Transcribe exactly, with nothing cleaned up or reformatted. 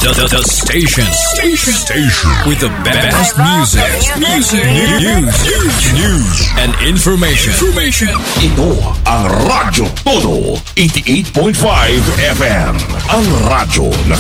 The, the, the station. Station. Station. With the best music. Music. News. News. News. And information. Information. Ito ang Radyo Todo eighty-eight point five F M. Ang radyo na